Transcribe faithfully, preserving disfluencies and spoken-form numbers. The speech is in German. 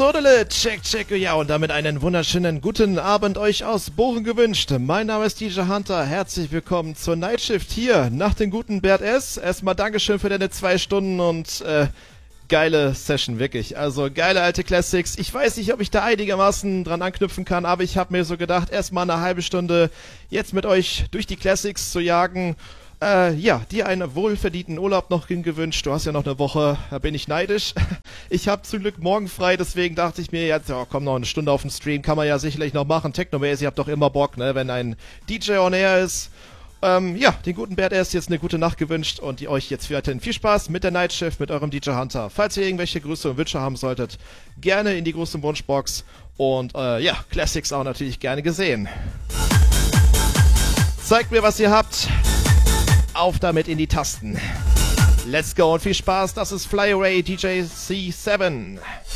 Sodele, check, check, ja, und damit einen wunderschönen guten Abend euch aus Bochum gewünscht. Mein Name ist D J Hunter, herzlich willkommen zur Nightshift hier nach dem guten Bert S. Erstmal Dankeschön für deine zwei Stunden und äh, geile Session, wirklich. Also geile alte Classics. Ich weiß nicht, ob ich da einigermaßen dran anknüpfen kann, aber ich habe mir so gedacht, erstmal eine halbe Stunde jetzt mit euch durch die Classics zu jagen. Äh, ja, dir einen wohlverdienten Urlaub noch hingewünscht. Du hast ja noch eine Woche, da bin ich neidisch. Ich habe zum Glück morgen frei, deswegen dachte ich mir jetzt, ja, komm, noch eine Stunde auf dem Stream, kann man ja sicherlich noch machen. Technomäßig, ihr habt doch immer Bock, ne, wenn ein D J on air ist. Ähm, ja, den guten Bert S. jetzt eine gute Nacht gewünscht und die euch jetzt weiterhin viel Spaß mit der Nightshift, mit eurem D J Hunter. Falls ihr irgendwelche Grüße und Wünsche haben solltet, gerne in die große Wunschbox und äh, ja, Classics auch natürlich gerne gesehen. Zeigt mir, was ihr habt. Auf damit in die Tasten. Let's go und viel Spaß. Das ist Fly Away D J C sieben.